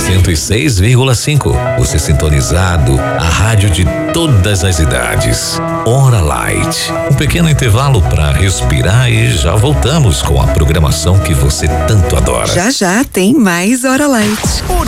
106,5. Você sintonizado, a rádio de todas as idades. Hora Light. Um pequeno intervalo para respirar e já voltamos com a programação que você tanto adora. Já tem mais Hora Light.